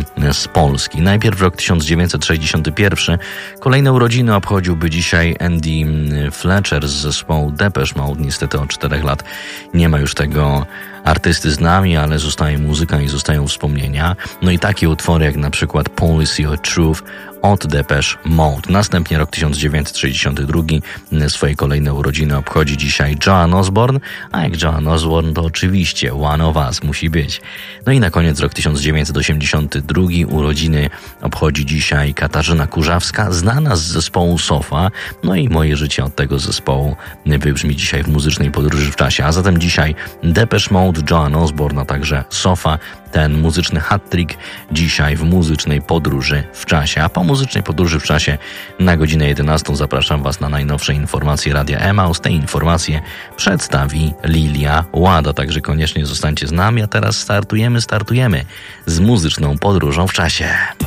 z Polski. Najpierw rok 1961. Kolejne urodziny obchodziłby dzisiaj Andy Fletcher z zespołu Depeche Mode. Niestety od 4 lat nie ma już tego artysty z nami, ale zostaje muzyka i zostają wspomnienia. No i takie utwory jak na przykład Policy or Truth od Depeche Mode. Następnie rok 1962. Swoje kolejne urodziny obchodzi dzisiaj Joan Osborne, a jak Joan Osborne to oczywiście One of Us musi być. No i na koniec rok 1982. Urodziny obchodzi dzisiaj Katarzyna Kurzawska, znana z zespołu Sofa. No i moje życie od tego zespołu wybrzmi dzisiaj w muzycznej podróży w czasie. A zatem dzisiaj Depeche Mode, Joan Osborne, a także Sofa. Ten muzyczny hat-trick dzisiaj w muzycznej podróży w czasie. A po muzycznej podróży w czasie na godzinę 11 zapraszam Was na najnowsze informacje Radia Emaus. Te informacje przedstawi Lilia Łada, także koniecznie zostańcie z nami, a teraz startujemy z muzyczną podróżą w czasie.